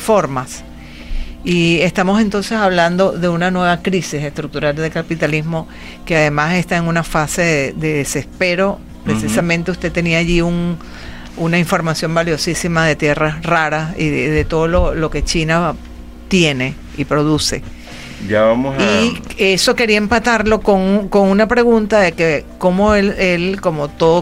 formas. Y estamos entonces hablando de una nueva crisis estructural del capitalismo que además está en una fase de desespero. Precisamente usted tenía allí una información valiosísima de tierras raras y de todo lo que China tiene y produce. Ya vamos a... Y eso quería empatarlo con una pregunta de que cómo él como todo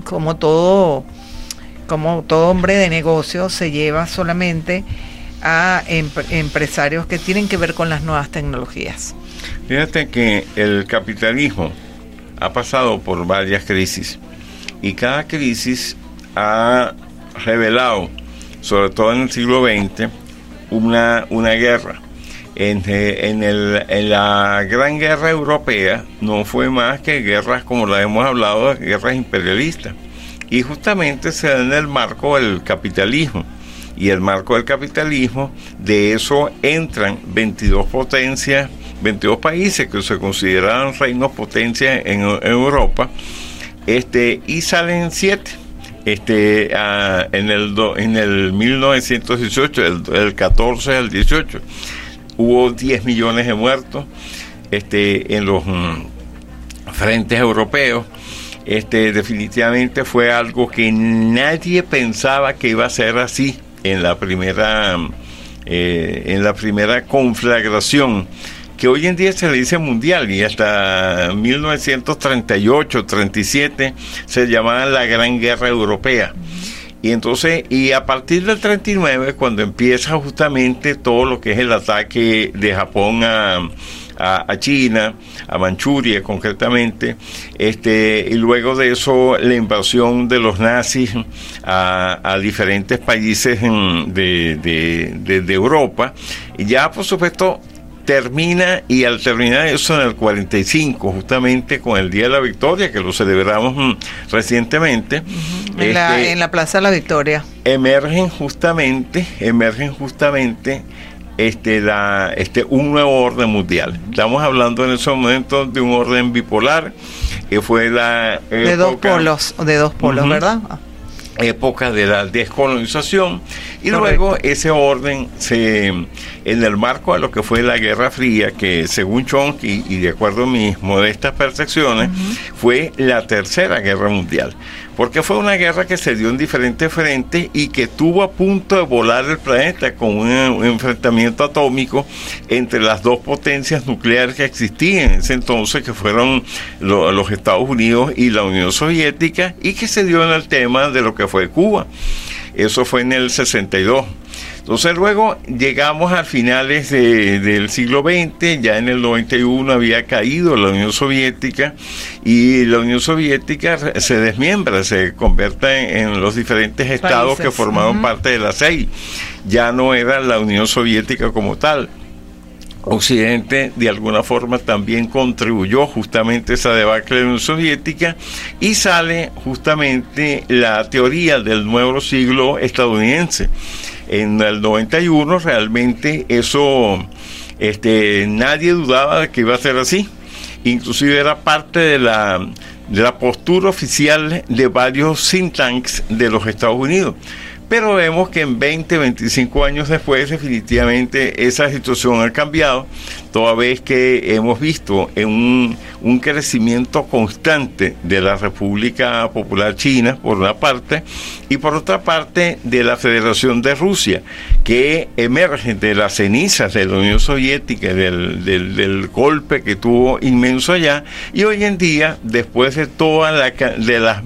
hombre de negocio se lleva solamente a empresarios que tienen que ver con las nuevas tecnologías. Fíjate que el capitalismo ha pasado por varias crisis y cada crisis ha revelado, sobre todo en el siglo XX, una guerra. En la Gran Guerra Europea no fue más que guerras, como la hemos hablado, guerras imperialistas, y justamente se da en el marco del capitalismo. Y el marco del capitalismo, de eso entran 22 potencias, 22 países que se consideraban reinos potencias en Europa, y salen 7. En el 1918, del 14 al 18, hubo 10 millones de muertos en los frentes europeos. Definitivamente fue algo que nadie pensaba que iba a ser así en la primera conflagración, que hoy en día se le dice mundial, y hasta 1938-37 se llamaba la Gran Guerra Europea. Y entonces, a partir del 39, cuando empieza justamente todo lo que es el ataque de Japón a China, a Manchuria concretamente, y luego de eso la invasión de los nazis a diferentes países de Europa, y ya por supuesto termina, y al terminar eso en el 45, justamente con el Día de la Victoria, que lo celebramos recientemente, en la Plaza de la Victoria, emergen justamente un nuevo orden mundial. Estamos hablando en esos momentos de un orden bipolar, que fue la época, de dos polos, ¿verdad? Época de la descolonización, y correcto. Luego ese orden en el marco de lo que fue la Guerra Fría, que según Chomsky y de acuerdo a mis modestas percepciones, fue la Tercera Guerra Mundial, porque fue una guerra que se dio en diferentes frentes y que tuvo a punto de volar el planeta con un enfrentamiento atómico entre las dos potencias nucleares que existían en ese entonces, que fueron los Estados Unidos y la Unión Soviética, y que se dio en el tema de lo que fue Cuba. Eso fue en el 62. Entonces luego llegamos a finales del siglo XX, ya en el 91 había caído la Unión Soviética, y la Unión Soviética se desmiembra, se convierte en los diferentes estados que formaban parte de la SEI. Ya no era la Unión Soviética como tal. Occidente de alguna forma también contribuyó justamente a esa debacle de la Unión Soviética, y sale justamente la teoría del nuevo siglo estadounidense. En el 91 realmente eso nadie dudaba de que iba a ser así, inclusive era parte de la postura oficial de varios think tanks de los Estados Unidos. Pero vemos que en 20, 25 años después, definitivamente esa situación ha cambiado, toda vez que hemos visto un crecimiento constante de la República Popular China, por una parte, y por otra parte de la Federación de Rusia, que emerge de las cenizas de la Unión Soviética, del golpe que tuvo inmenso allá, y hoy en día, después de de las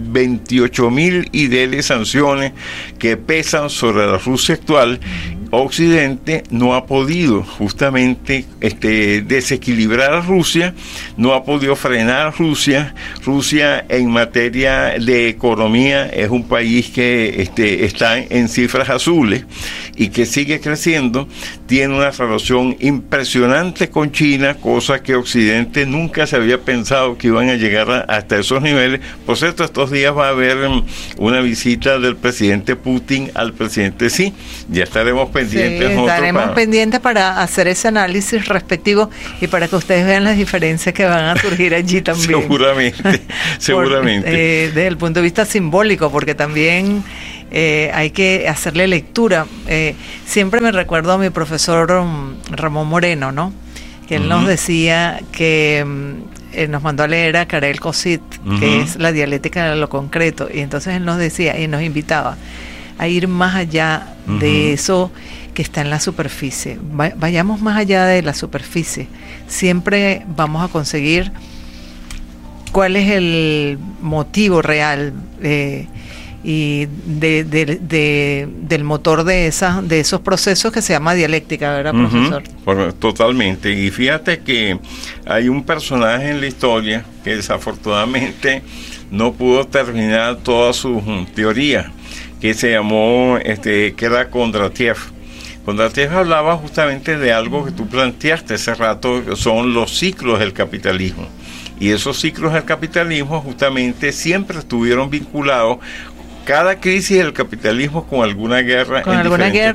28.000 y de sanciones que pesan sobre la Rusia actual, Occidente no ha podido justamente desequilibrar a Rusia, no ha podido frenar a Rusia. Rusia en materia de economía es un país que está en cifras azules y que sigue creciendo, tiene una relación impresionante con China, cosa que Occidente nunca se había pensado que iban a llegar hasta esos niveles. Por cierto, estos días va a haber una visita del presidente Putin al presidente Xi, ya estaremos pendientes. Sí, estaremos pendientes para hacer ese análisis respectivo y para que ustedes vean las diferencias que van a surgir allí también. Seguramente. Desde el punto de vista simbólico, porque también hay que hacerle lectura. Siempre me recuerdo a mi profesor Ramón Moreno, ¿no? Que él nos decía que nos mandó a leer a Karel Kosit, que es la dialéctica de lo concreto, y entonces él nos decía y nos invitaba a ir más allá de eso que está en la superficie. Vayamos más allá de la superficie. Siempre vamos a conseguir cuál es el motivo real y del motor de esos procesos que se llama dialéctica, ¿verdad, profesor? Totalmente. Y fíjate que hay un personaje en la historia que desafortunadamente no pudo terminar toda su teoría, que se llamó, que era Kondratiev. Kondratiev hablaba justamente de algo que tú planteaste hace rato, que son los ciclos del capitalismo. Y esos ciclos del capitalismo justamente siempre estuvieron vinculados, cada crisis del capitalismo, con alguna guerra, con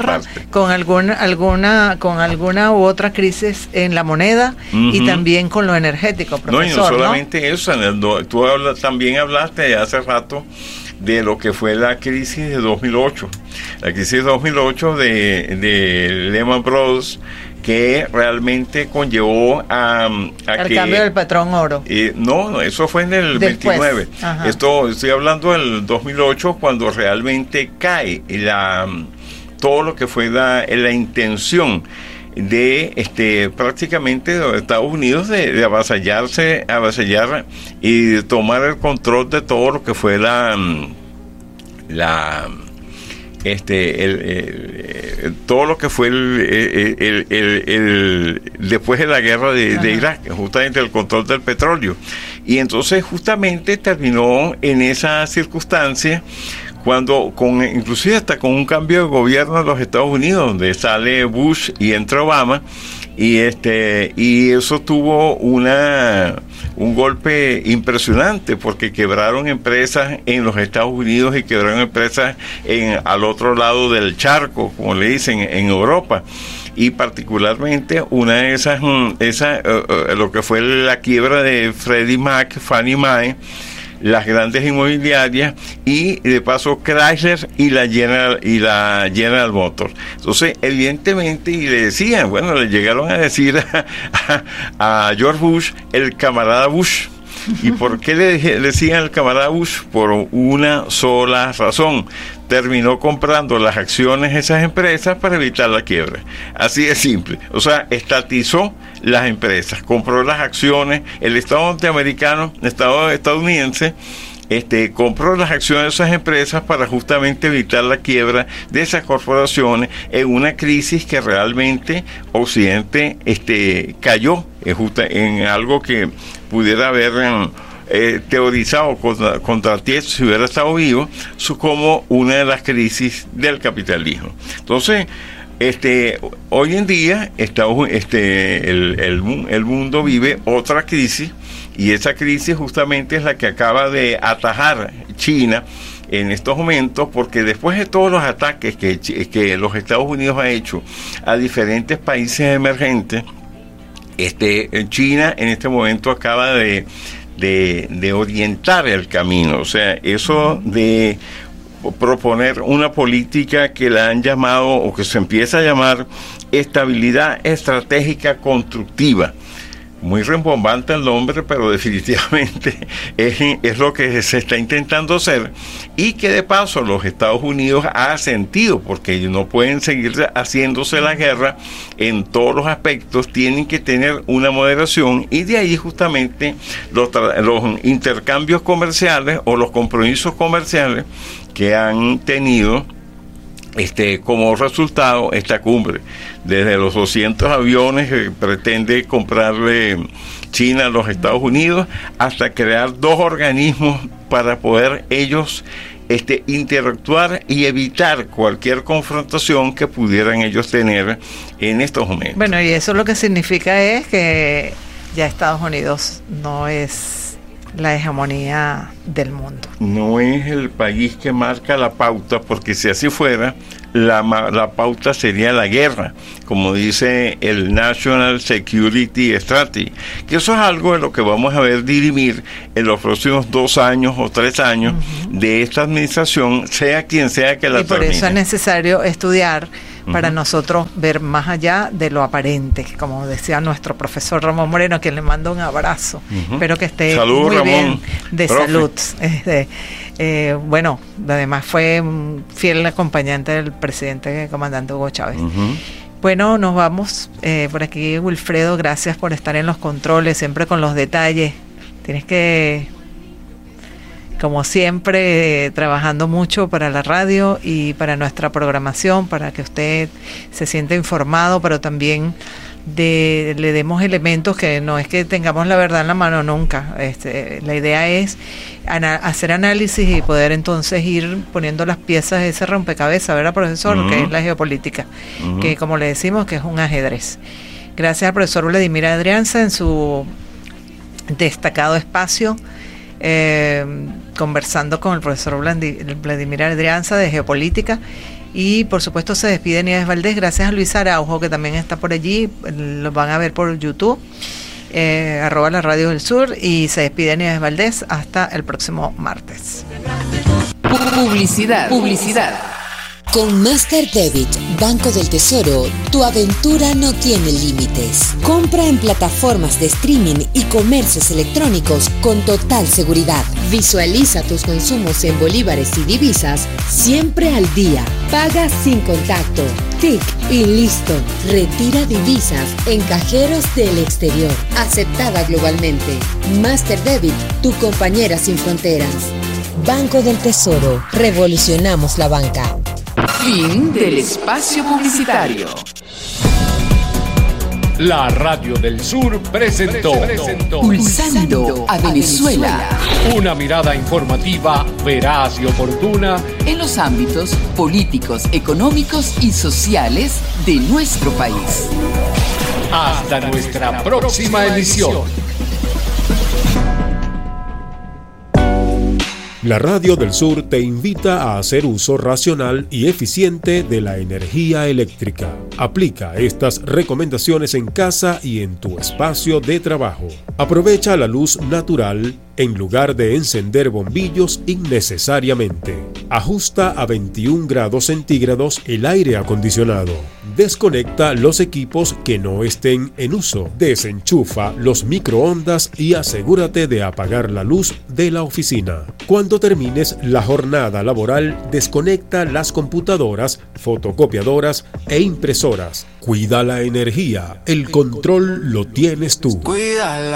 alguna u otra crisis en la moneda y también con lo energético, profesor. No, y no solamente eso, tú también hablaste hace rato de lo que fue la crisis de 2008. La crisis de 2008 de Lehman Brothers, que realmente conllevó al cambio del patrón oro. No, eso fue en el después, 29. Estoy hablando del 2008, cuando realmente cae todo lo que fue la intención de prácticamente de Estados Unidos de avasallar y de tomar el control de todo lo que fue todo lo que fue después de la guerra de Irak, justamente el control del petróleo. Y entonces justamente terminó en esa circunstancia cuando inclusive hasta con un cambio de gobierno en los Estados Unidos, donde sale Bush y entra Obama, y eso tuvo un golpe impresionante, porque quebraron empresas en los Estados Unidos y quebraron empresas al otro lado del charco, como le dicen, en Europa. Y particularmente una de esas lo que fue la quiebra de Freddie Mac, Fannie Mae, las grandes inmobiliarias, y de paso Chrysler y la General Motors. Entonces, evidentemente, y le decían, le llegaron a decir a George Bush, el camarada Bush. ¿Y por qué le decían el camarada Bush? Por una sola razón: terminó comprando las acciones de esas empresas para evitar la quiebra. Así de simple. O sea, estatizó las empresas, compró las acciones. El Estado estadounidense compró las acciones de esas empresas para justamente evitar la quiebra de esas corporaciones en una crisis que realmente Occidente cayó en algo que pudiera haber teorizado contra Tietz, si hubiera estado vivo, como una de las crisis del capitalismo. Entonces, hoy en día el mundo vive otra crisis, y esa crisis justamente es la que acaba de atajar China en estos momentos, porque después de todos los ataques que los Estados Unidos ha hecho a diferentes países emergentes, China en este momento acaba de orientar el camino. O sea, eso de proponer una política que la han llamado, o que se empieza a llamar, estabilidad estratégica constructiva. Muy rimbombante el nombre, pero definitivamente es lo que se está intentando hacer, y que de paso los Estados Unidos ha sentido, porque ellos no pueden seguir haciéndose la guerra en todos los aspectos, tienen que tener una moderación, y de ahí justamente los intercambios comerciales o los compromisos comerciales que han tenido como resultado esta cumbre, desde los 200 aviones que pretende comprarle China a los Estados Unidos, hasta crear 2 organismos para poder ellos interactuar y evitar cualquier confrontación que pudieran ellos tener en estos momentos. Bueno, y eso lo que significa es que ya Estados Unidos no es la hegemonía del mundo. No es el país que marca la pauta, porque si así fuera, la pauta sería la guerra, como dice el National Security Strategy, que eso es algo de lo que vamos a ver dirimir en los próximos 2 años o 3 años de esta administración, sea quien sea que la termine. Y por eso es necesario estudiar para nosotros ver más allá de lo aparente, como decía nuestro profesor Ramón Moreno, a quien le mando un abrazo. Espero que esté Salud, muy Ramón, bien de profe. salud. Bueno, además fue un fiel acompañante del presidente comandante Hugo Chávez. Bueno, nos vamos. Por aquí, Wilfredo, gracias por estar en los controles, siempre con los detalles. Tienes que, como siempre, trabajando mucho para la radio y para nuestra programación, para que usted se sienta informado, pero también le demos elementos que no es que tengamos la verdad en la mano nunca. La idea es hacer análisis y poder entonces ir poniendo las piezas de ese rompecabezas, ¿verdad, profesor? Que es la geopolítica, que como le decimos, que es un ajedrez. Gracias al profesor Vladimir Adrianza en su destacado espacio, conversando con el profesor Vladimir Adrianza de geopolítica. Y por supuesto se despide Nieves Valdés. Gracias a Luis Araujo, que también está por allí, lo van a ver por YouTube, @ la Radio del Sur, y se despide Nieves Valdés hasta el próximo martes. Publicidad. Con Master Debit, Banco del Tesoro, tu aventura no tiene límites. Compra en plataformas de streaming y comercios electrónicos con total seguridad. Visualiza tus consumos en bolívares y divisas siempre al día. Paga sin contacto. TIC y listo. Retira divisas en cajeros del exterior. Aceptada globalmente. Master Debit, tu compañera sin fronteras. Banco del Tesoro. Revolucionamos la banca. Fin del espacio publicitario. La Radio del Sur presentó Pulsando a Venezuela. Una mirada informativa veraz y oportuna En los ámbitos políticos, económicos y sociales de nuestro país. hasta nuestra próxima emisión. La Radio del Sur te invita a hacer uso racional y eficiente de la energía eléctrica. Aplica estas recomendaciones en casa y en tu espacio de trabajo. Aprovecha la luz natural en lugar de encender bombillos innecesariamente. Ajusta a 21 grados centígrados el aire acondicionado. Desconecta los equipos que no estén en uso. Desenchufa los microondas y asegúrate de apagar la luz de la oficina. Cuando termines la jornada laboral, desconecta las computadoras, fotocopiadoras e impresoras. Cuida la energía. El control lo tienes tú. Cuídala.